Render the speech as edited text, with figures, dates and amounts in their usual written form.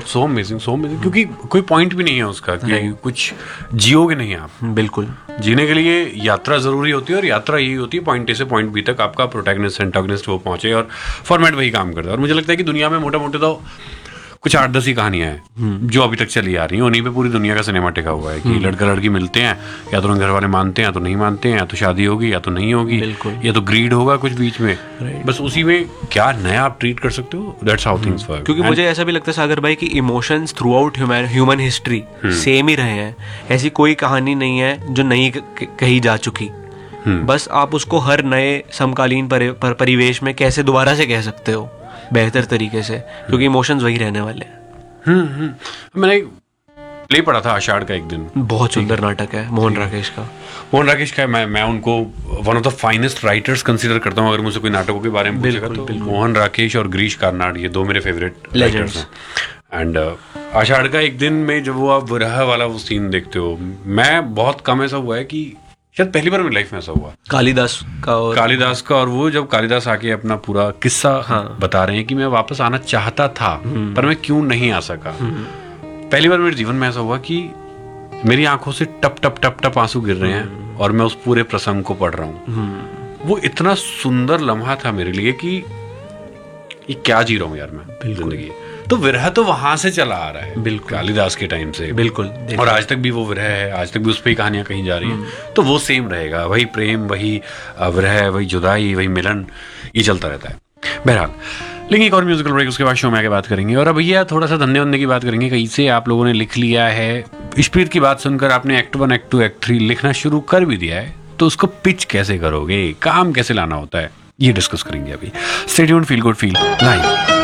So amazing क्योंकि कोई point भी नहीं है उसका कि कुछ जियोगे नहीं आप। बिल्कुल, जीने के लिए यात्रा जरूरी होती है, और यात्रा यही होती है पॉइंट ए से पॉइंट बी तक आपका प्रोटैगनिस्ट एंटागनिस्ट वो पहुंचे, और फॉर्मेट वही काम करता है। और मुझे लगता है कि दुनिया में मोटा मोटे तो कुछ 8-10 ही कहानियां हैं जो अभी तक चली आ रही हैं, उन्हीं पे पूरी दुनिया का सिनेमा टिका हुआ है कि लड़का लड़की मिलते हैं, या तो घर वाले मानते हैं या तो नहीं मानते हैं, या तो शादी होगी या तो नहीं होगी, या तो ग्रीड होगा कुछ बीच में, बस उसी में क्या नया आप ट्रीट कर सकते हो। That's how things work. क्योंकि मुझे ऐसा भी लगता है सागर भाई कि emotions through out human history same ही रहे हैं। ऐसी कोई कहानी नहीं है जो नहीं कही जा चुकी, बस आप उसको हर नए समकालीन परिवेश में कैसे दोबारा से कह सकते हो बेहतर तरीके से, क्योंकि इमोशंस वही रहने वाले हैं। मैंने प्ले पढ़ा था आषाढ़ का एक दिन, बहुत सुंदर नाटक है मोहन राकेश का। मैं उनको one of the finest writers consider करता हूँ। अगर मुझे कोई नाटकों के बारे में पूछेगा तो मोहन राकेश और गिरीश कार्नाड, ये दो मेरे फेवरेट राइटर्स हैं। एंड आषाढ़ का एक दिन में जब वो आप विरह वाला वो सीन देखते हो, मैं बहुत कम ऐसा हुआ है कि शायद पहली बार मेरी लाइफ में ऐसा हुआ, कालिदास का। और वो जब कालिदास आके अपना पूरा किस्सा बता रहे हैं कि मैं वापस आना चाहता था पर मैं क्यों नहीं आ सका। पहली बार मेरे जीवन में ऐसा हुआ कि मेरी आंखों से टप टप टप टप आंसू गिर रहे हैं और मैं उस पूरे प्रसंग को पढ़ रहा हूँ। वो इतना सुंदर लम्हा था मेरे लिए कि ये क्या जी रहा हूँ यार मैं जिंदगी। तो विरह तो वहां से चला आ रहा है, बिल्कुल, कालिदास के टाइम से, बिल्कुल, और आज तक भी वो विरह है, आज तक भी उस पर ही कहानियां कहीं जा रही हैं। तो वो सेम रहेगा, वही प्रेम, वही विरह, वही जुदाई, वही मिलन, ये चलता रहता है। बहरहाल, लेकिन एक और म्यूजिकल ब्रेक, उसके बाद शो में आगे बात करेंगे। और अब भैया थोड़ा सा धंधे वंधे की बात करेंगे। कहीं से आप लोगों ने लिख लिया है, इश्प्रीत की बात सुनकर आपने एक्ट 1, एक्ट 2, एक्ट 3 लिखना शुरू कर भी दिया है, तो उसको पिच कैसे करोगे, काम कैसे लाना होता है, ये डिस्कस करेंगे अभी। Stay tuned, feel good feel live.